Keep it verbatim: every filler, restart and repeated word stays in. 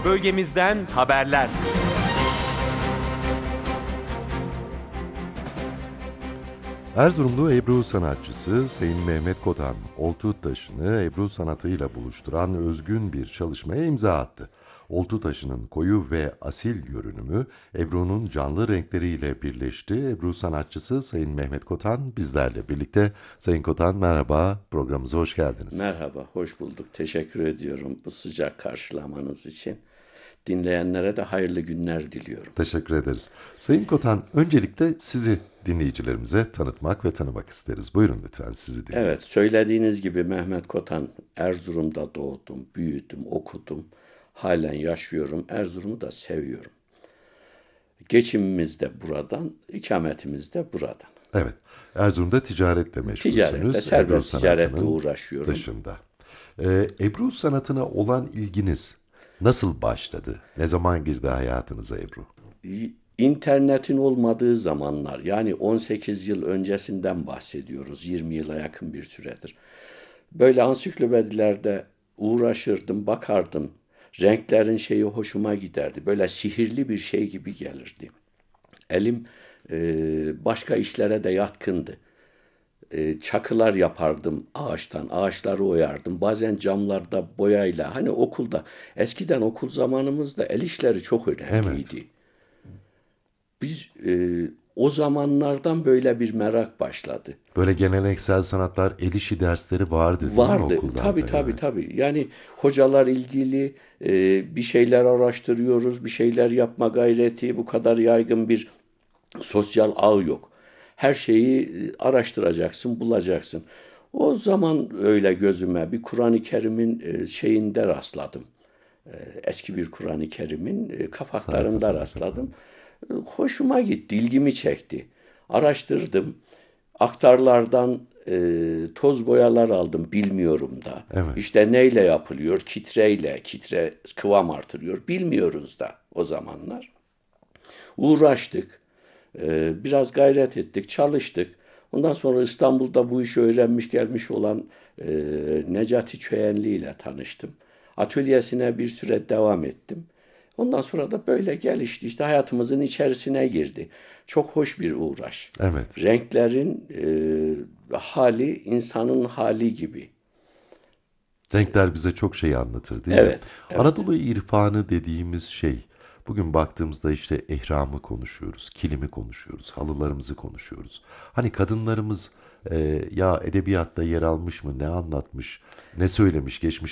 Bölgemizden haberler. Erzurumlu Ebru sanatçısı Sayın Mehmet Kotan, oltu taşını Ebru sanatıyla buluşturan özgün bir çalışmaya imza attı. Oltu taşının koyu ve asil görünümü Ebru'nun canlı renkleriyle birleşti. Ebru sanatçısı Sayın Mehmet Kotan bizlerle birlikte. Sayın Kotan merhaba, programımıza hoş geldiniz. Merhaba, hoş bulduk. Teşekkür ediyorum bu sıcak karşılamanız için. Dinleyenlere de hayırlı günler diliyorum. Teşekkür ederiz. Sayın Kotan, öncelikle sizi dinleyicilerimize tanıtmak ve tanımak isteriz. Buyurun lütfen, sizi dinleyelim. Evet, söylediğiniz gibi Mehmet Kotan, Erzurum'da doğdum, büyüdüm, okudum. Halen yaşıyorum. Erzurum'u da seviyorum. Geçimimiz de buradan, ikametimiz de buradan. Evet, Erzurum'da ticaretle meşgulsünüz. Ticaretle, serbest Ebru ticaretle sanatının uğraşıyorum. dışında. Ee, Ebru sanatına olan ilginiz nasıl başladı? Ne zaman girdi hayatınıza Ebru? İnternetin olmadığı zamanlar, yani on sekiz yıl öncesinden bahsediyoruz, yirmi yıla yakın bir süredir. Böyle ansiklopedilerde uğraşırdım, bakardım. Renklerin şeyi hoşuma giderdi. Böyle sihirli bir şey gibi gelirdi. Elim e, başka işlere de yatkındı. E, çakılar yapardım ağaçtan, ağaçları oyardım. Bazen camlarda boyayla, hani okulda, eskiden okul zamanımızda el işleri çok önemliydi. Biz e, o zamanlardan böyle bir merak başladı. Böyle geleneksel sanatlar, el işi dersleri vardı değil mi Vardı. okullarda? Tabii tabii Evet. tabii. Yani hocalar ilgili e, bir şeyler araştırıyoruz, bir şeyler yapma gayreti, bu kadar yaygın bir sosyal ağ yok. Her şeyi e, araştıracaksın, bulacaksın. O zaman öyle gözüme bir Kur'an-ı Kerim'in e, şeyinde rastladım. E, eski bir Kur'an-ı Kerim'in e, kapaklarında Sayfasına rastladım. E, hoşuma gitti, ilgimi çekti. Araştırdım. Aktarlardan e, toz boyalar aldım, bilmiyorum da. Evet. İşte neyle yapılıyor? Kitreyle, kitre kıvam artırıyor. Bilmiyoruz da o zamanlar. Uğraştık, e, biraz gayret ettik, çalıştık. Ondan sonra İstanbul'da bu işi öğrenmiş gelmiş olan e, Necati Çöyenli ile tanıştım. Atölyesine bir süre devam ettim. Ondan sonra da böyle gelişti. İşte hayatımızın içerisine girdi. Çok hoş bir uğraş. Evet. Renklerin e, hali insanın hali gibi. Renkler bize çok şey anlatır değil mi? Evet, evet. Anadolu irfanı dediğimiz şey, bugün baktığımızda işte ihramı konuşuyoruz, kilimi konuşuyoruz, halılarımızı konuşuyoruz. Hani kadınlarımız e, ya edebiyatta yer almış mı, ne anlatmış, ne söylemiş, geçmiş